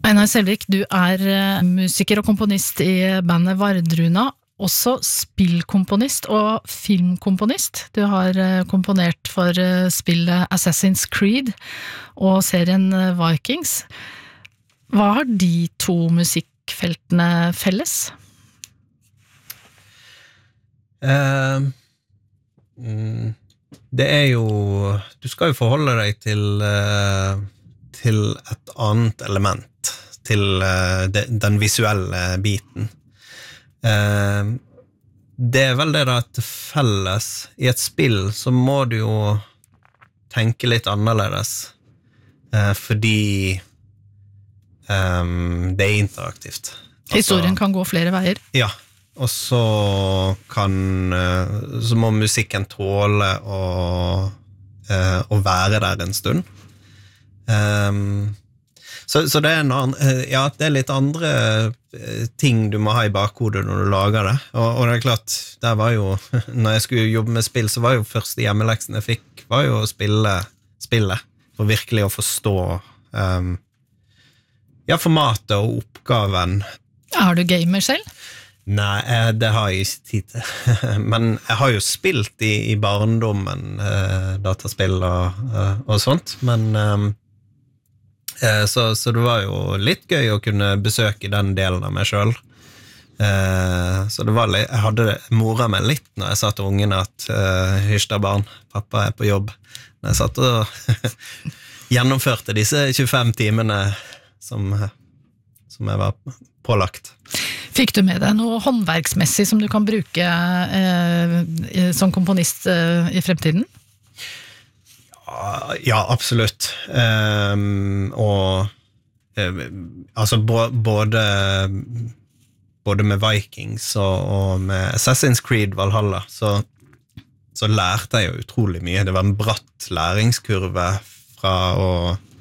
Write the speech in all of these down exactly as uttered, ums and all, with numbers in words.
Einar Selvik, du er musiker og komponist i bandet Vardruna, også spillkomponist og filmkomponist. Du har komponert for spillet Assassin's Creed og serien Vikings. Hva har de to musikkfeltene felles? Uh, mm, det er jo du skal jo forholde deg til uh, til et annet element, til uh, de, den visuelle biten. Uh, det er vel det da til felles. I et spill så må du jo tenke litt annerledes, uh, fordi um, det er interaktivt. Altså, historien kan gå flere veier. Ja, og så kan uh, så må musikken tåle å, uh, å være der en stund. Um, så, så det er en annen, ja, det er litt andre ting du må ha i bakhodet når du lager det, og, og det er klart, der var jo, når jeg skulle jobbe med spill, så var jo første hjemmeleksen jeg fikk, var jo å spille spillet, for virkelig å forstå um, ja, formatet og oppgaven. Er du gamer selv? Nei, det har jeg ikke tid til. Men jeg har jo spilt i, i barndommen, eh, dataspill og, eh, og sånt, men eh, så, så det var jo litt gøy å kunne besøke den delen av meg selv. Eh, så det var litt, jeg hadde mora meg litt når jeg sa til ungene at eh, hysj da barn, pappa er på jobb. Når jeg satt og gjennomførte disse tjuefem timene som, som jeg var pålagt. Fikk du med deg noe håndverksmessig som du kan bruke eh, som komponist eh, i fremtiden? Ja, ja absolutt. Um, og uh, altså både både med Vikings og, og med Assassin's Creed Valhalla så, så lærte jeg jo utrolig mye. Det var en bratt læringskurve fra å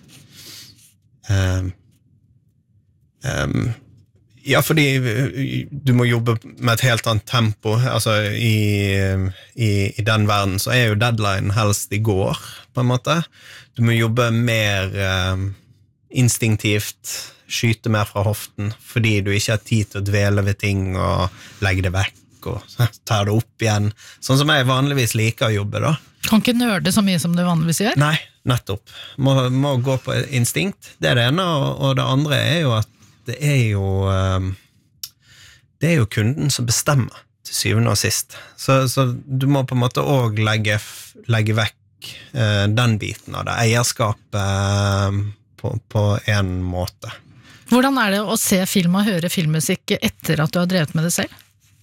um, um, Ja, fordi du må jobbe med et helt annet tempo. Altså, i, i, i den verden så er jo deadline helst i går, på en måte. Du må jobbe mer eh, instinktivt, skyte mer fra hoften, fordi du ikke har tid til å dvele ved ting og legge det vekk og ta det opp igjen. Sånn som jeg vanligvis liker å jobbe, da. Kan ikke nørde så mye som du vanligvis gjør? Nei, nettopp. Må, må gå på instinkt. Det er det ene, og, og det andre er jo at det er jo det er jo kunden som bestemmer til syvende og sist. Så, så du må på en måte også legge, legge vekk eh, den biten av det, eierskapet eh, på, på en måte. Hvordan er det å se film og høre filmmusikk etter at du har drevet med det selv?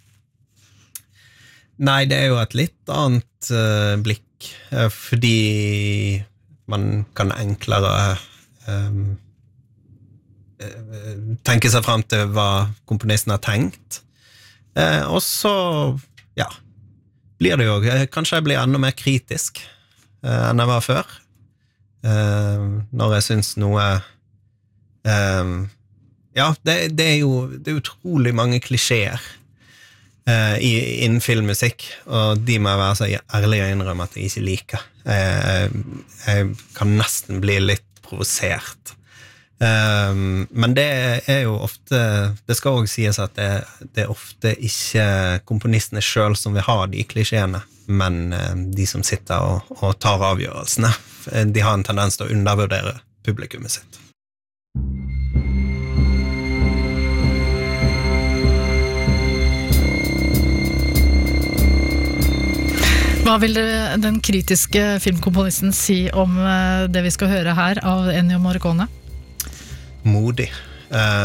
Nei, det er jo et litt annet eh, blikk, eh, fordi man kan enklere eh, tenke seg frem til hva komponisten har tenkt. Eh, og så, ja, blir det jo, kanskje jeg blir enda mer kritisk eh, enn jeg var før. Eh, når jeg synes noe eh, ja, det, det er jo det er utrolig mange klisjeer eh, i, innen filmmusikk, og de må jeg være så ærlig å innrømme at jeg ikke liker. Eh, jeg kan nesten bli litt provosert. Um, men det er jo ofte, det skal også sies at det, det er ofte ikke komponistene selv som vil ha de klisjeene, men um, de som sitter og, og tar avgjørelsene. De har en tendens til å undervurdere publikummet sitt. Hva vil den kritiske filmkomponisten si om det vi skal høre her av Ennio Morricone? Modig.